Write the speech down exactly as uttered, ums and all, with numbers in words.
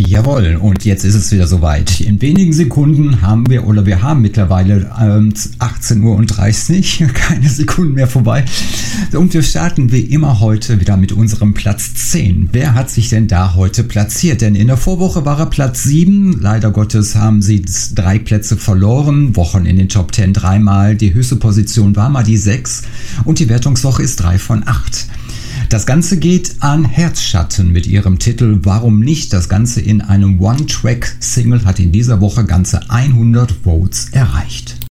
Jawohl, und jetzt ist es wieder soweit. In wenigen Sekunden haben wir, oder wir haben mittlerweile ähm, achtzehn Uhr dreißig, keine Sekunden mehr vorbei. Und wir starten wie immer heute wieder mit unserem Platz zehn. Wer hat sich denn da heute platziert? Denn in der Vorwoche war er Platz sieben. Leider Gottes haben sie drei Plätze verloren. Wochen in den Top zehn dreimal. Die höchste Position war mal die sechs. Und die Wertungswoche ist drei von acht. Das Ganze geht an Herzschatten mit ihrem Titel Warum nicht? Das Ganze in einem One-Track-Single hat in dieser Woche ganze hundert Votes erreicht.